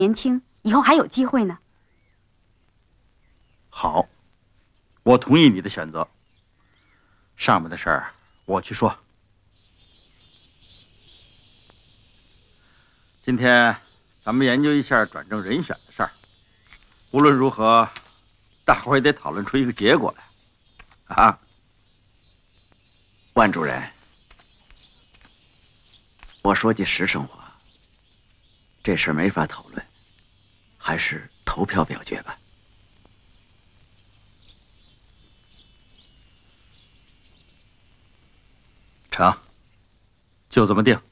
年轻，以后还有机会呢。 好，我同意你的选择。上面的事儿我去说。今天咱们研究一下转正人选的事儿。无论如何，大伙也得讨论出一个结果来。啊， 万主任，我说句实诚话，这事儿没法讨论，还是投票表决吧。 成，就这么定。